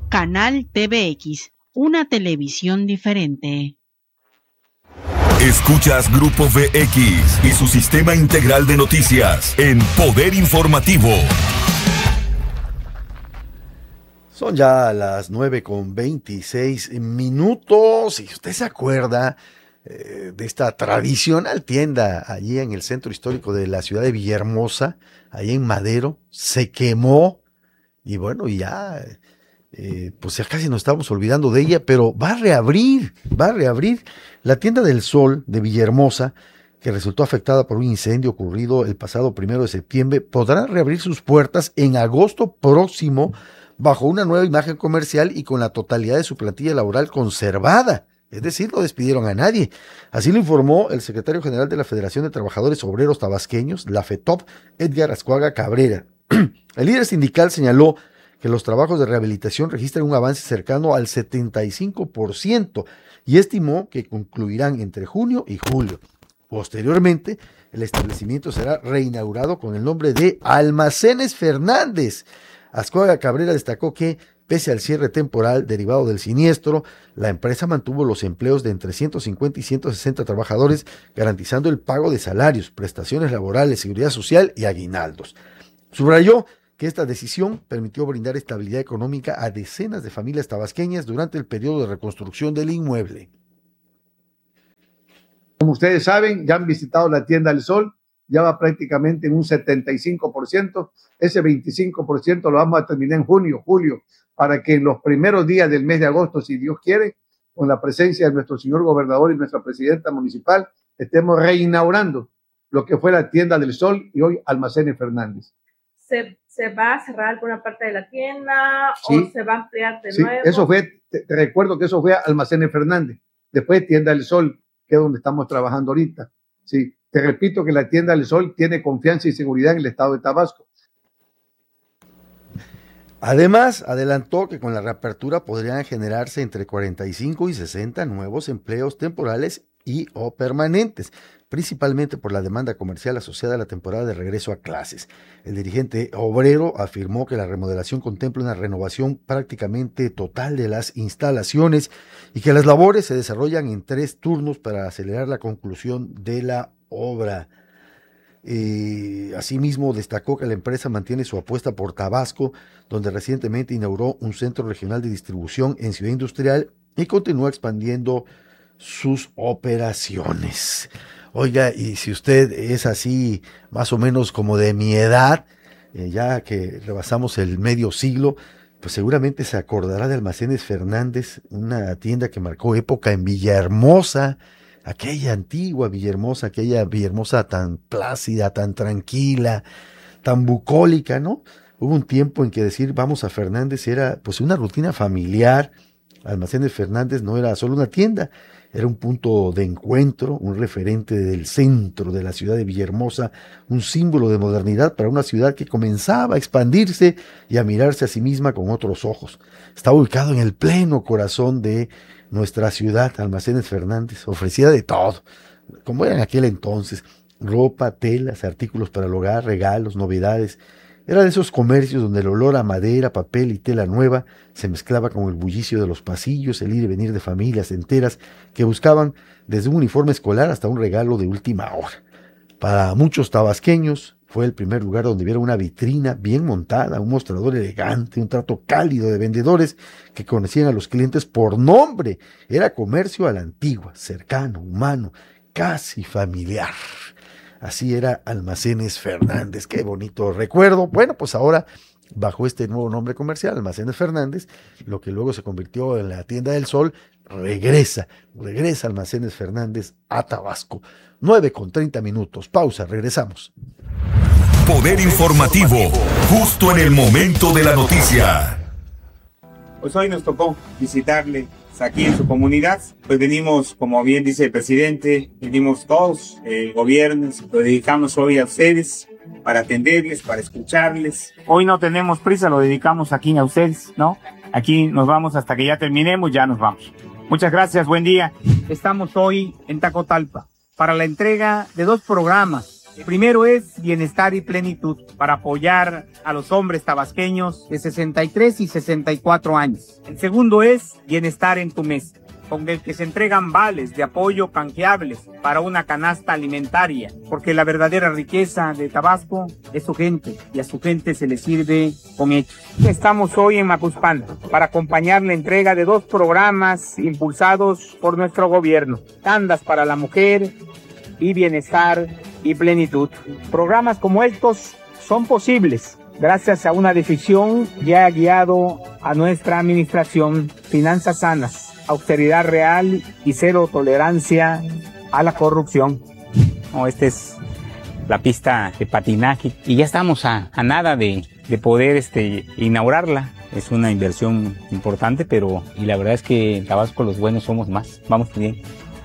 Canal TVX, una televisión diferente. Escuchas Grupo VX y su sistema integral de noticias en Poder Informativo. Son ya las 9:26. Si usted se acuerda de esta tradicional tienda allí en el centro histórico de la ciudad de Villahermosa, ahí en Madero, se quemó y bueno, ya pues ya casi nos estamos olvidando de ella, pero va a reabrir la tienda del Sol de Villahermosa, que resultó afectada por un incendio ocurrido el pasado 1 de septiembre, podrá reabrir sus puertas en agosto próximo bajo una nueva imagen comercial y con la totalidad de su plantilla laboral conservada. Es decir, no despidieron a nadie. Así lo informó el secretario general de la Federación de Trabajadores Obreros Tabasqueños, la FETOP, Edgar Ascuaga Cabrera. El líder sindical señaló que los trabajos de rehabilitación registran un avance cercano al 75% y estimó que concluirán entre junio y julio. Posteriormente, el establecimiento será reinaugurado con el nombre de Almacenes Fernández. Ascuaga Cabrera destacó que, pese al cierre temporal derivado del siniestro, la empresa mantuvo los empleos de entre 150 y 160 trabajadores, garantizando el pago de salarios, prestaciones laborales, seguridad social y aguinaldos. Subrayó que esta decisión permitió brindar estabilidad económica a decenas de familias tabasqueñas durante el periodo de reconstrucción del inmueble. Como ustedes saben, ya han visitado la tienda del Sol, ya va prácticamente en un 75%, ese 25% lo vamos a terminar en junio, julio, para que en los primeros días del mes de agosto, si Dios quiere, con la presencia de nuestro señor gobernador y nuestra presidenta municipal, estemos reinaugurando lo que fue la tienda del Sol y hoy Almacenes Fernández. ¿Se va a cerrar alguna parte de la tienda o se va a ampliar de nuevo? Eso fue, te recuerdo que eso fue Almacenes Fernández, después Tienda del Sol, que es donde estamos trabajando ahorita. Sí, te repito que la Tienda del Sol tiene confianza y seguridad en el estado de Tabasco. Además, adelantó que con la reapertura podrían generarse entre 45 y 60 nuevos empleos temporales y o permanentes, principalmente por la demanda comercial asociada a la temporada de regreso a clases. El dirigente obrero afirmó que la remodelación contempla una renovación prácticamente total de las instalaciones y que las labores se desarrollan en 3 turnos para acelerar la conclusión de la obra. Asimismo, destacó que la empresa mantiene su apuesta por Tabasco, donde recientemente inauguró un centro regional de distribución en Ciudad Industrial y continúa expandiendo sus operaciones. Oiga, y si usted es así, más o menos como de mi edad, ya que rebasamos el medio siglo, pues seguramente se acordará de Almacenes Fernández, una tienda que marcó época en Villahermosa, aquella antigua Villahermosa, aquella Villahermosa tan plácida, tan tranquila, tan bucólica, ¿no? Hubo un tiempo en que decir vamos a Fernández era pues una rutina familiar. Almacenes Fernández no era solo una tienda, era un punto de encuentro, un referente del centro de la ciudad de Villahermosa, un símbolo de modernidad para una ciudad que comenzaba a expandirse y a mirarse a sí misma con otros ojos. Está ubicado en el pleno corazón de nuestra ciudad. Almacenes Fernández ofrecía de todo, como era en aquel entonces: ropa, telas, artículos para el hogar, regalos, novedades. Era de esos comercios donde el olor a madera, papel y tela nueva se mezclaba con el bullicio de los pasillos, el ir y venir de familias enteras que buscaban desde un uniforme escolar hasta un regalo de última hora. Para muchos tabasqueños fue el primer lugar donde vieron una vitrina bien montada, un mostrador elegante, un trato cálido de vendedores que conocían a los clientes por nombre. Era comercio a la antigua, cercano, humano, casi familiar. Así era Almacenes Fernández. Qué bonito recuerdo. Bueno, pues ahora, bajo este nuevo nombre comercial, Almacenes Fernández, lo que luego se convirtió en la Tienda del Sol, regresa Almacenes Fernández a Tabasco. 9:30. Pausa, regresamos. Poder Informativo, justo en el momento de la noticia. Pues hoy nos tocó visitarle aquí en su comunidad. Pues venimos, como bien dice el presidente, venimos todos, el gobierno, lo dedicamos hoy a ustedes para atenderles, para escucharles. Hoy no tenemos prisa, lo dedicamos aquí a ustedes, ¿no? Aquí nos vamos hasta que ya terminemos, ya nos vamos. Muchas gracias, buen día. Estamos hoy en Tacotalpa para la entrega de 2 programas El primero es bienestar y plenitud, para apoyar a los hombres tabasqueños de 63 y 64 años. El segundo es bienestar en tu mesa, con el que se entregan vales de apoyo canjeables para una canasta alimentaria, porque la verdadera riqueza de Tabasco es su gente, y a su gente se le sirve con hechos. Estamos hoy en Macuspana para acompañar la entrega de 2 programas impulsados por nuestro gobierno: Tandas para la Mujer y Bienestar y Plenitud. Programas como estos son posibles gracias a una decisión que ha guiado a nuestra administración: finanzas sanas, austeridad real y cero tolerancia a la corrupción. Esta es la pista de patinaje y ya estamos a nada de poder inaugurarla. Es una inversión importante, pero y la verdad es que en Tabasco los buenos somos más. Vamos bien.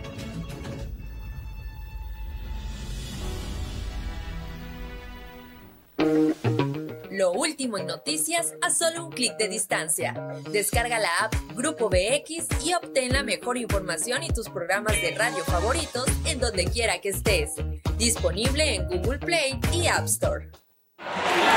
Lo último en noticias a solo un clic de distancia. Descarga la app Grupo BX y obtén la mejor información y tus programas de radio favoritos en donde quiera que estés. Disponible en Google Play y App Store.